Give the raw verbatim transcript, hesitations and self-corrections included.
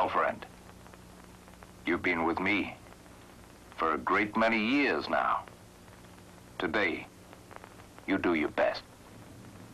Well, friend, you've been with me for a great many years now. Today, you do your best.